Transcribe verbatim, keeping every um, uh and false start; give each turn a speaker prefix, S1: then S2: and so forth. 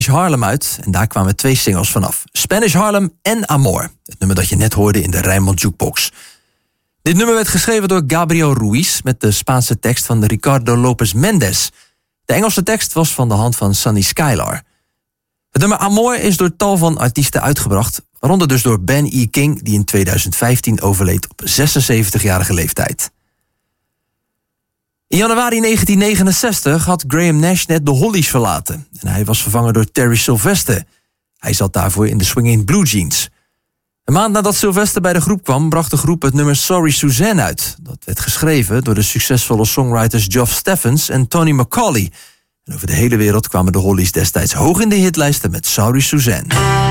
S1: Harlem uit en daar kwamen twee singles vanaf. Spanish Harlem en Amor. Het nummer dat je net hoorde in de Rijnmond Jukebox. Dit nummer werd geschreven door Gabriel Ruiz met de Spaanse tekst van Ricardo López Méndez. De Engelse tekst was van de hand van Sunny Skylar. Het nummer Amor is door tal van artiesten uitgebracht, waaronder dus door Ben E. King, die in tweeduizend vijftien overleed op zesenzeventigjarige leeftijd. In januari negentien negenenzestig had Graham Nash net de Hollies verlaten en hij was vervangen door Terry Sylvester. Hij zat daarvoor in de Swinging Blue Jeans. Een maand nadat Sylvester bij de groep kwam, bracht de groep het nummer Sorry Suzanne uit. Dat werd geschreven door de succesvolle songwriters Geoff Steffens en Tony McCauley. En over de hele wereld kwamen de Hollies destijds hoog in de hitlijsten met Sorry Suzanne.